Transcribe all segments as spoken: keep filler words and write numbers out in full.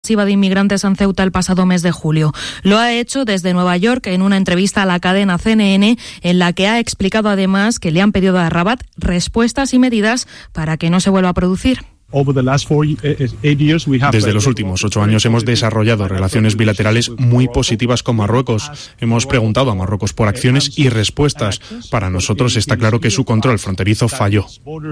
masiva de inmigrantes en Ceuta el pasado mes de julio. Lo ha hecho desde Nueva York en una entrevista a la cadena C N N, en la que ha explicado además que le han pedido a Rabat respuestas y medidas para que no se vuelva a producir. Desde los últimos ocho años hemos desarrollado relaciones bilaterales muy positivas con Marruecos. Hemos preguntado a Marruecos por acciones y respuestas. Para nosotros está claro que su control fronterizo falló.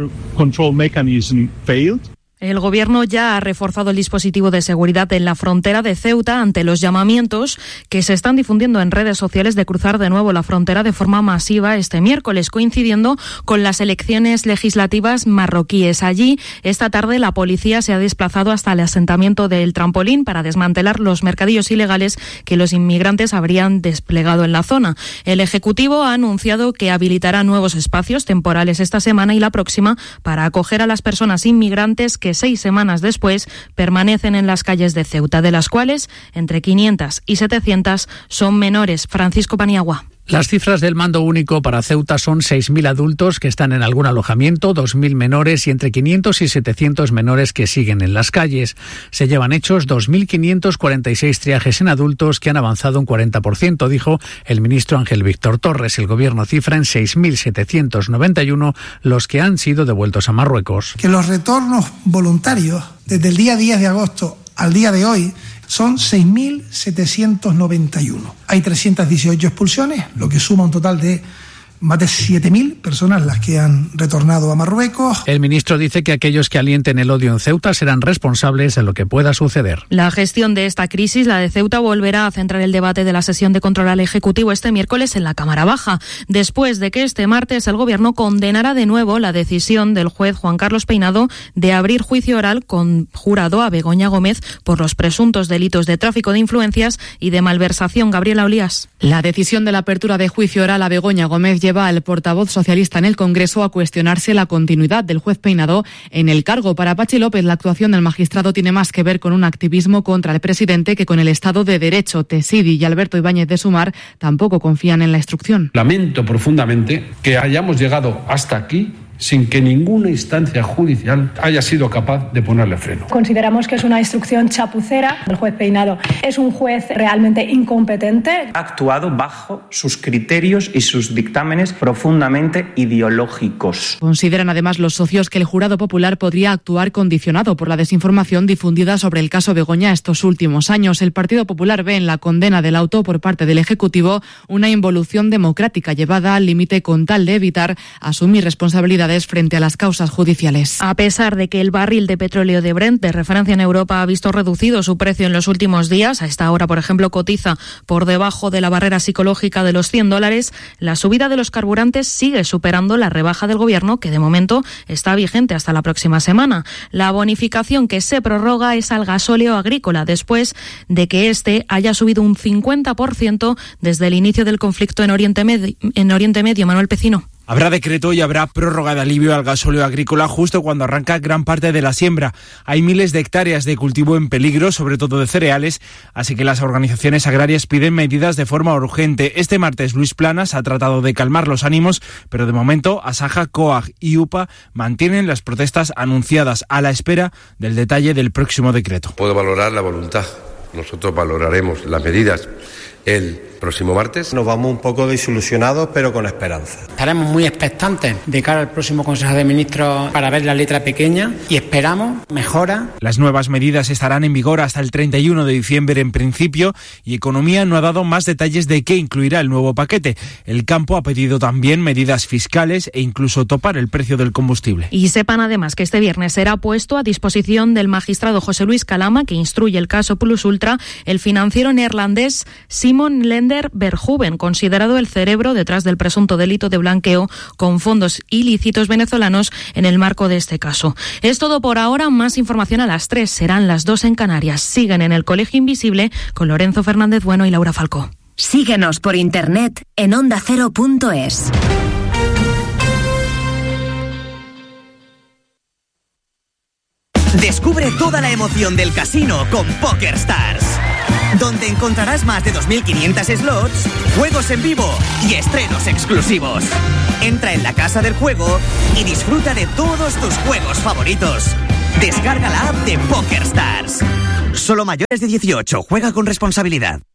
El Gobierno ya ha reforzado el dispositivo de seguridad en la frontera de Ceuta ante los llamamientos que se están difundiendo en redes sociales de cruzar de nuevo la frontera de forma masiva este miércoles, coincidiendo con las elecciones legislativas marroquíes. Allí, esta tarde, la policía se ha desplazado hasta el asentamiento del Trampolín para desmantelar los mercadillos ilegales que los inmigrantes habrían desplegado en la zona. El Ejecutivo ha anunciado que habilitará nuevos espacios temporales esta semana y la próxima para acoger a las personas inmigrantes que que seis semanas después permanecen en las calles de Ceuta, de las cuales entre quinientas y setecientas son menores. Francisco Paniagua. Las cifras del mando único para Ceuta son seis mil adultos que están en algún alojamiento, dos mil menores y entre quinientos y setecientos menores que siguen en las calles. Se llevan hechos dos mil quinientos cuarenta y seis triajes en adultos que han avanzado un cuarenta por ciento, dijo el ministro Ángel Víctor Torres. El Gobierno cifra en seis mil setecientos noventa y uno los que han sido devueltos a Marruecos. Que los retornos voluntarios desde el día diez de agosto al día de hoy son seis mil setecientos noventa y uno. Hay trescientas dieciocho expulsiones, lo que suma un total de más de siete mil personas las que han retornado a Marruecos. El ministro dice que aquellos que alienten el odio en Ceuta serán responsables de lo que pueda suceder. La gestión de esta crisis, la de Ceuta, volverá a centrar el debate de la sesión de control al Ejecutivo este miércoles en la Cámara Baja, después de que este martes el Gobierno condenara de nuevo la decisión del juez Juan Carlos Peinado de abrir juicio oral con jurado a Begoña Gómez por los presuntos delitos de tráfico de influencias y de malversación. Gabriela Olías. La decisión de la apertura de juicio oral a Begoña Gómez lleva al portavoz socialista en el Congreso a cuestionarse la continuidad del juez Peinado en el cargo. Para Patxi López, la actuación del magistrado tiene más que ver con un activismo contra el presidente que con el Estado de Derecho. Tesidi y Alberto Ibáñez de Sumar tampoco confían en la instrucción. Lamento profundamente que hayamos llegado hasta aquí sin que ninguna instancia judicial haya sido capaz de ponerle freno. Consideramos que es una instrucción chapucera. El juez Peinado es un juez realmente incompetente. Ha actuado bajo sus criterios y sus dictámenes profundamente ideológicos. Consideran además los socios que el jurado popular podría actuar condicionado por la desinformación difundida sobre el caso Begoña estos últimos años. El Partido Popular ve en la condena del auto por parte del Ejecutivo una involución democrática llevada al límite con tal de evitar asumir responsabilidades frente a las causas judiciales. A pesar de que el barril de petróleo de Brent, de referencia en Europa, ha visto reducido su precio en los últimos días, a esta hora, por ejemplo, cotiza por debajo de la barrera psicológica de los cien dólares, la subida de los carburantes sigue superando la rebaja del Gobierno, que de momento está vigente hasta la próxima semana. La bonificación que se prorroga es al gasóleo agrícola, después de que este haya subido un cincuenta por ciento desde el inicio del conflicto en Oriente Medio. En Oriente Medio, Manuel Pecino. Habrá decreto y habrá prórroga de alivio al gasóleo agrícola justo cuando arranca gran parte de la siembra. Hay miles de hectáreas de cultivo en peligro, sobre todo de cereales, así que las organizaciones agrarias piden medidas de forma urgente. Este martes Luis Planas ha tratado de calmar los ánimos, pero de momento Asaja, COAG y U P A mantienen las protestas anunciadas a la espera del detalle del próximo decreto. Puedo valorar la voluntad. Nosotros valoraremos las medidas el próximo martes. Nos vamos un poco desilusionados, pero con esperanza. Estaremos muy expectantes de cara al próximo Consejo de Ministros para ver la letra pequeña y esperamos mejora. Las nuevas medidas estarán en vigor hasta el treinta y uno de diciembre en principio y Economía no ha dado más detalles de qué incluirá el nuevo paquete. El campo ha pedido también medidas fiscales e incluso topar el precio del combustible. Y sepan además que este viernes será puesto a disposición del magistrado José Luis Calama, que instruye el caso Plus Ultra, el financiero neerlandés Simon Lender Verhoeven, considerado el cerebro detrás del presunto delito de blanqueo con fondos ilícitos venezolanos en el marco de este caso. Es todo por ahora. Más información a las tres. Serán las dos en Canarias. Siguen en el Colegio Invisible con Lorenzo Fernández Bueno y Laura Falcó. Síguenos por internet en onda cero punto es. Descubre toda la emoción del casino con PokerStars, donde encontrarás más de dos mil quinientos slots, juegos en vivo y estrenos exclusivos. Entra en la casa del juego y disfruta de todos tus juegos favoritos. Descarga la app de PokerStars. Solo mayores de dieciocho. Juega con responsabilidad.